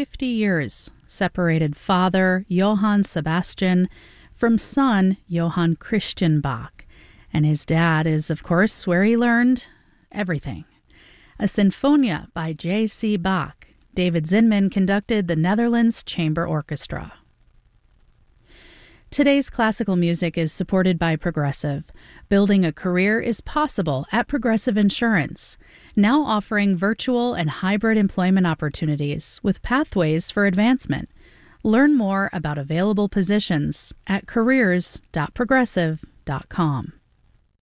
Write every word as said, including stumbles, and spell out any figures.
fifty years separated father Johann Sebastian from son Johann Christian Bach, and his dad is, of course, where he learned everything. A Sinfonia by J C Bach. David Zinman conducted the Netherlands Chamber Orchestra. Today's classical music is supported by Progressive. Building a career is possible at Progressive Insurance, now offering virtual and hybrid employment opportunities with pathways for advancement. Learn more about available positions at careers dot progressive dot com.